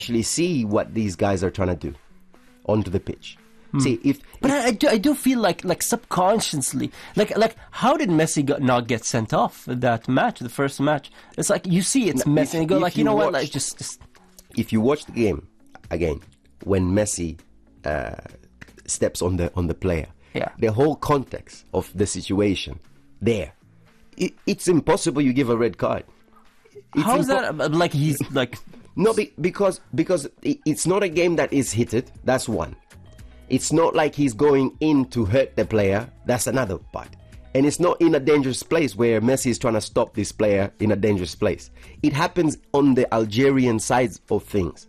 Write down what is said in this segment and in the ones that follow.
actually see what these guys are trying to do onto the pitch. But I do feel like subconsciously, like how did Messi not get sent off that match, the first match? It's like you see it's Messi and you go like, you know what, like just. If you watch the game again, when Messi steps on the player, the whole context of the situation there, it's impossible you give a red card. How's that? Like he's like. No, because it's not a game that is heated. That's one. It's not like he's going in to hurt the player. That's another part. And it's not in a dangerous place where Messi is trying to stop this player in a dangerous place. It happens on the Algerian side of things.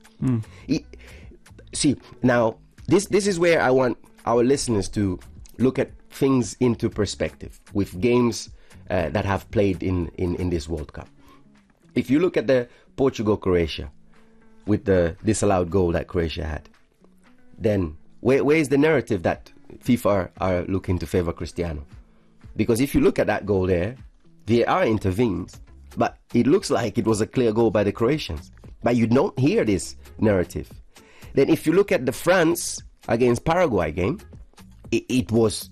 See, now, this is where I want our listeners to look at things into perspective with games that have played in this World Cup. If you look at the Portugal-Croatia with the disallowed goal that Croatia had, then where is the narrative that FIFA are looking to favor Cristiano? Because if you look at that goal there, VAR intervenes, but it looks like it was a clear goal by the Croatians. But you don't hear this narrative. Then if you look at the France against Paraguay game, it was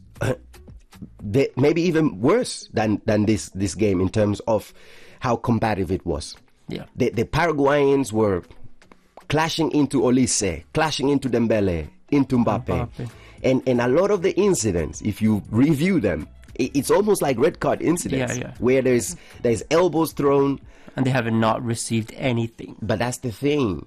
maybe even worse than this game in terms of how combative it was. Yeah. The Paraguayans were clashing into Olise, clashing into Dembele, into Mbappe. And a lot of the incidents, if you review them, it's almost like red card incidents where there's elbows thrown. And they have not received anything. But that's the thing.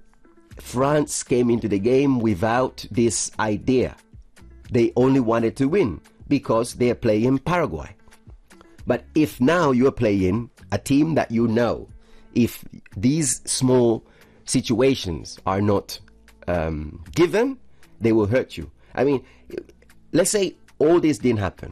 France came into the game without this idea. They only wanted to win because they're playing Paraguay. But if now you're playing a team that you know, if these small situations are not given, they will hurt you. I mean, let's say all this didn't happen.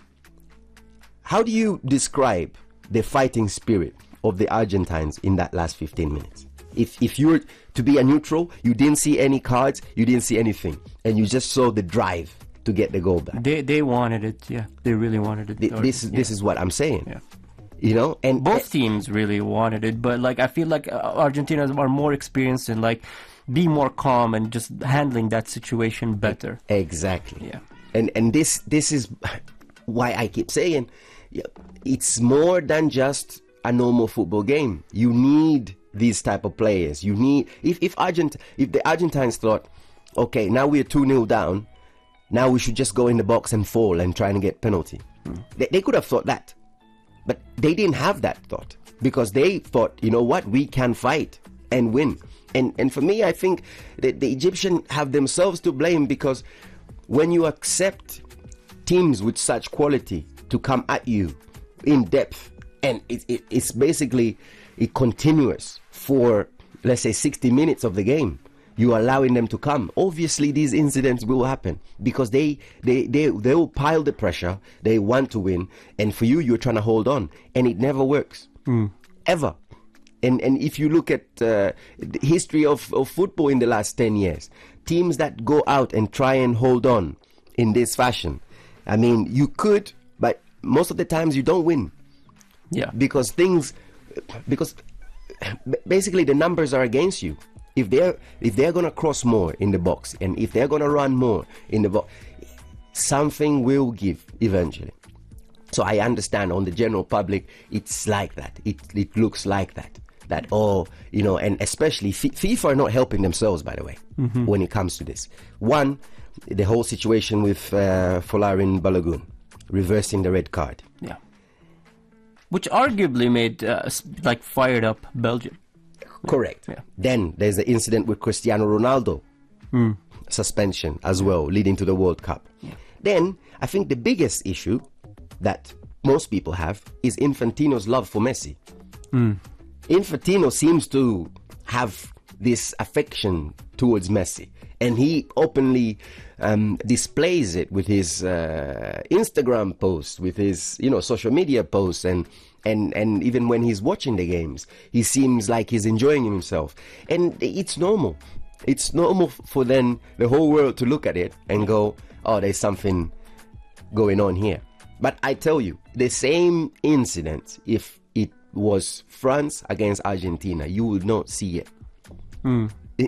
How do you describe the fighting spirit of the Argentines in that last 15 minutes? If you were to be a neutral, you didn't see any cards, you didn't see anything, and you just saw the drive to get the goal back. They wanted it, yeah. They really wanted it. This is what I'm saying. Yeah. You know, and both teams really wanted it, but like I feel like Argentina are more experienced in like be more calm and just handling that situation better. Exactly. Yeah. And this is why I keep saying it's more than just a normal football game. You need these type of players. You need if the Argentines thought, okay, now we're 2-0 down, now we should just go in the box and fall and try and get penalty. They could have thought that. But they didn't have that thought because they thought, you know what, we can fight and win. And for me, I think that the Egyptians have themselves to blame because when you accept teams with such quality to come at you in depth and it's basically continuous for, let's say, 60 minutes of the game, you're allowing them to come. Obviously, these incidents will happen because they will pile the pressure. They want to win, and for you, you're trying to hold on, and it never works ever. And if you look at the history of football in the last 10 years, teams that go out and try and hold on in this fashion, I mean, you could, but most of the times you don't win. Yeah, because basically the numbers are against you. If they're gonna cross more in the box and if they're gonna run more in the box, something will give eventually. So I understand on the general public, it's like that. It looks like that. That and especially FIFA are not helping themselves, by the way, when it comes to this. One, the whole situation with Folarin Balogun reversing the red card. Yeah, which arguably made fired up Belgium. Correct. Yeah. Then there's the incident with Cristiano Ronaldo, suspension as well, leading to the World Cup. Yeah. Then I think the biggest issue that most people have is Infantino's love for Messi. Infantino seems to have this affection towards Messi, and he openly displays it with his Instagram posts, with his social media posts, and even when he's watching the games, he seems like he's enjoying himself. And it's normal. It's normal for then the whole world to look at it and go, oh, there's something going on here. But I tell you, the same incident, if it was France against Argentina, you would not see it.